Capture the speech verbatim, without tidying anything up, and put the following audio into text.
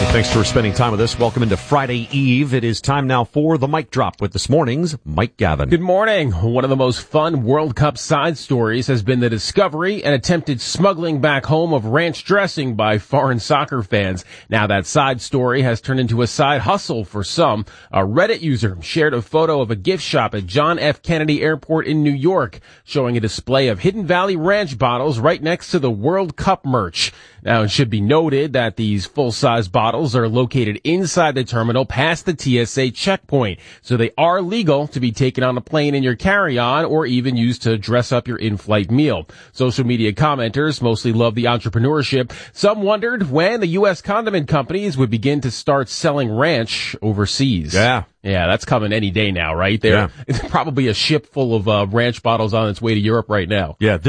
Thanks for spending time with us. Welcome into Friday Eve. It is time now for the Mic Drop with this morning's Mike Gavin. Good morning. One of the most fun World Cup side stories has been the discovery and attempted smuggling back home of ranch dressing by foreign soccer fans. Now that side story has turned into a side hustle for some. A Reddit user shared a photo of a gift shop at John F. Kennedy Airport in New York, showing a display of Hidden Valley Ranch bottles right next to the World Cup merch. Now, it should be noted that these full-size bottles are located inside the terminal past the T S A checkpoint, so they are legal to be taken on a plane in your carry-on or even used to dress up your in-flight meal. Social media commenters mostly love the entrepreneurship. Some wondered when the U S condiment companies would begin to start selling ranch overseas. Yeah. Yeah, that's coming any day now, right? There, Yeah. It's probably a ship full of uh, ranch bottles on its way to Europe right now. Yeah.